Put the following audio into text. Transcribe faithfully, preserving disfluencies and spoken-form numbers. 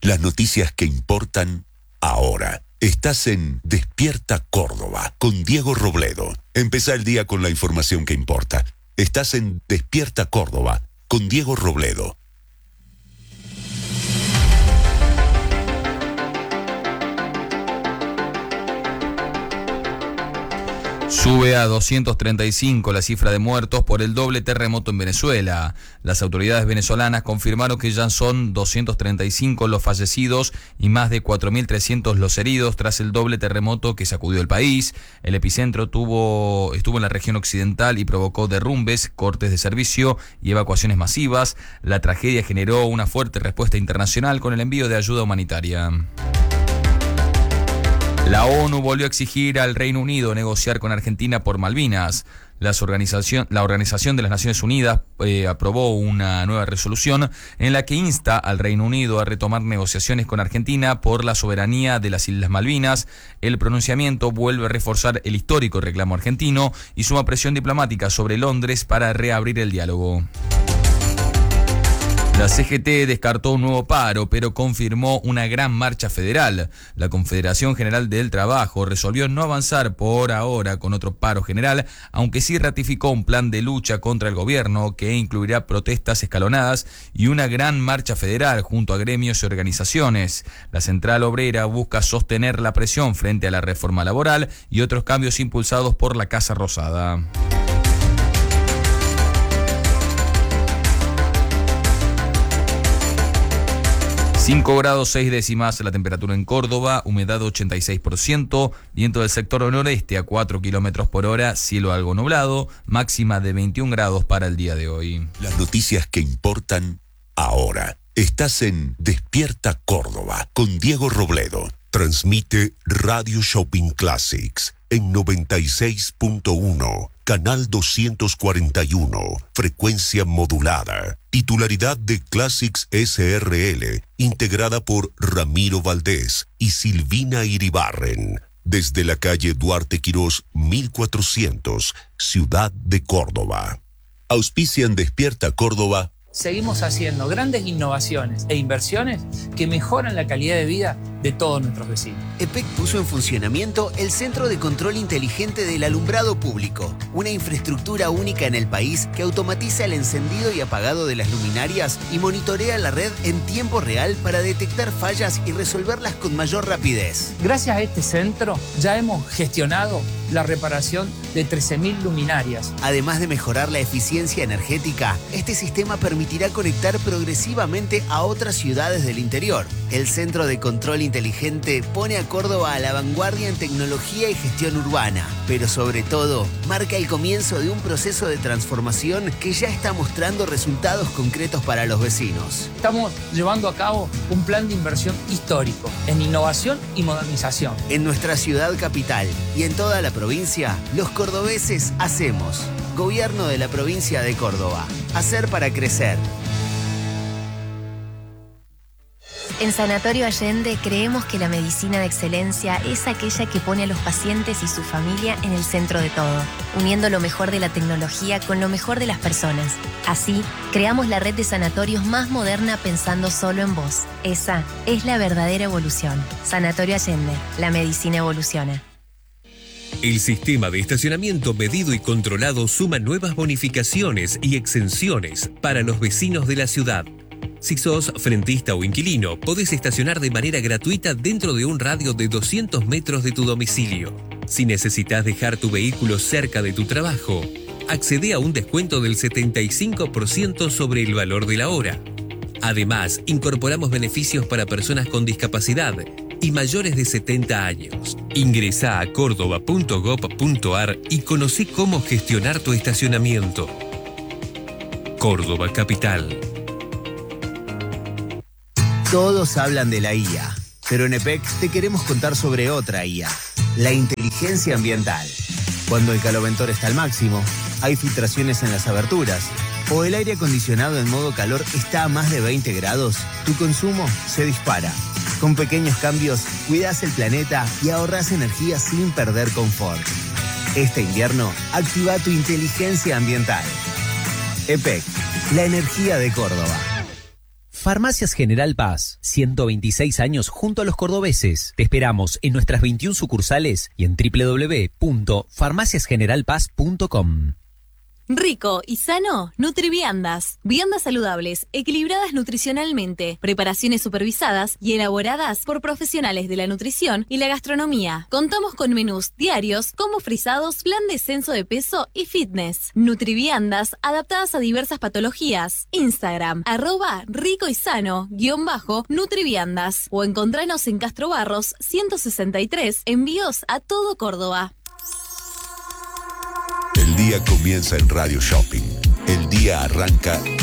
Las noticias que importan ahora. Estás en Despierta Córdoba con Diego Robledo. Empezá el día con la información que importa. Estás en Despierta Córdoba con Diego Robledo. Sube a doscientos treinta y cinco la cifra de muertos por el doble terremoto en Venezuela. Las autoridades venezolanas confirmaron que ya son doscientos treinta y cinco los fallecidos y más de cuatro mil trescientos los heridos tras el doble terremoto que sacudió el país. El epicentro tuvo, estuvo en la región occidental y provocó derrumbes, cortes de servicio y evacuaciones masivas. La tragedia generó una fuerte respuesta internacional con el envío de ayuda humanitaria. La ONU volvió a exigir al Reino Unido negociar con Argentina por Malvinas. Las organización, la Organización de las Naciones Unidas eh, aprobó una nueva resolución en la que insta al Reino Unido a retomar negociaciones con Argentina por la soberanía de las Islas Malvinas. El pronunciamiento vuelve a reforzar el histórico reclamo argentino y suma presión diplomática sobre Londres para reabrir el diálogo. La C G T descartó un nuevo paro, pero confirmó una gran marcha federal. La Confederación General del Trabajo resolvió no avanzar por ahora con otro paro general, aunque sí ratificó un plan de lucha contra el gobierno que incluirá protestas escalonadas y una gran marcha federal junto a gremios y organizaciones. La Central Obrera busca sostener la presión frente a la reforma laboral y otros cambios impulsados por la Casa Rosada. cinco grados seis décimas la temperatura en Córdoba, humedad ochenta y seis por ciento, viento del sector noreste a cuatro kilómetros por hora, cielo algo nublado, máxima de veintiún grados para el día de hoy. Las noticias que importan ahora. Estás en Despierta Córdoba con Diego Robledo. Transmite Radio Shopping Classics en noventa y seis punto uno, canal doscientos cuarenta y uno, frecuencia modulada. Titularidad de Classics S R L, integrada por Ramiro Valdés y Silvina Iribarren. Desde la calle Duarte Quirós, mil cuatrocientos, Ciudad de Córdoba. Auspician Despierta Córdoba. Seguimos haciendo grandes innovaciones e inversiones que mejoran la calidad de vida de todos nuestros vecinos. E P E C puso en funcionamiento el Centro de Control Inteligente del Alumbrado Público, una infraestructura única en el país que automatiza el encendido y apagado de las luminarias y monitorea la red en tiempo real para detectar fallas y resolverlas con mayor rapidez. Gracias a este centro ya hemos gestionado la reparación de trece mil luminarias. Además de mejorar la eficiencia energética, este sistema permitirá conectar progresivamente a otras ciudades del interior. El Centro de Control Inteligente pone a Córdoba a la vanguardia en tecnología y gestión urbana, pero sobre todo marca el comienzo de un proceso de transformación que ya está mostrando resultados concretos para los vecinos. Estamos llevando a cabo un plan de inversión histórico en innovación y modernización. En nuestra ciudad capital y en toda la provincia, los cordobeses hacemos. Gobierno de la provincia de Córdoba. Hacer para crecer. En Sanatorio Allende creemos que la medicina de excelencia es aquella que pone a los pacientes y su familia en el centro de todo, uniendo lo mejor de la tecnología con lo mejor de las personas. Así, creamos la red de sanatorios más moderna pensando solo en vos. Esa es la verdadera evolución. Sanatorio Allende, la medicina evoluciona. El sistema de estacionamiento medido y controlado suma nuevas bonificaciones y exenciones para los vecinos de la ciudad. Si sos frentista o inquilino, podés estacionar de manera gratuita dentro de un radio de doscientos metros de tu domicilio. Si necesitas dejar tu vehículo cerca de tu trabajo, accede a un descuento del setenta y cinco por ciento sobre el valor de la hora. Además, incorporamos beneficios para personas con discapacidad y mayores de setenta años. Ingresá a córdoba punto gob punto ar y conocí cómo gestionar tu estacionamiento. Córdoba Capital. Todos hablan de la I A, pero en E P E C te queremos contar sobre otra I A, la inteligencia ambiental. Cuando el caloventor está al máximo, hay filtraciones en las aberturas, o el aire acondicionado en modo calor está a más de veinte grados, tu consumo se dispara. Con pequeños cambios, cuidas el planeta y ahorras energía sin perder confort. Este invierno, activa tu inteligencia ambiental. E P E C, la energía de Córdoba. Farmacias General Paz, ciento veintiséis años junto a los cordobeses. Te esperamos en nuestras veintiuna sucursales y en doble u doble u doble u punto farmacias general paz punto com. Rico y sano, Nutriviandas. Viandas saludables, equilibradas nutricionalmente, preparaciones supervisadas y elaboradas por profesionales de la nutrición y la gastronomía. Contamos con menús diarios como frisados, plan descenso de peso y fitness. Nutriviandas adaptadas a diversas patologías. Instagram, arroba rico y sano, guión bajo, Nutriviandas. O encontranos en Castro Barros, ciento sesenta y tres, envíos a todo Córdoba. El día comienza en Radio Shopping. El día arranca